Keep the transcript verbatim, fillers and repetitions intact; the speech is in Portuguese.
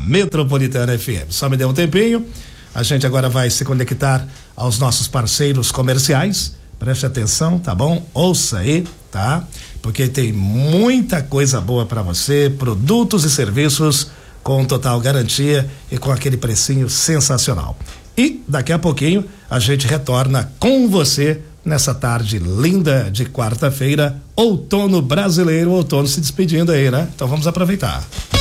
Metropolitana F M. Só me dê um tempinho. A gente agora vai se conectar aos nossos parceiros comerciais. Preste atenção, tá bom? Ouça aí, tá? Porque tem muita coisa boa para você, produtos e serviços com total garantia e com aquele precinho sensacional. E daqui a pouquinho a gente retorna com você nessa tarde linda de quarta-feira, outono brasileiro, outono se despedindo aí, né? Então vamos aproveitar.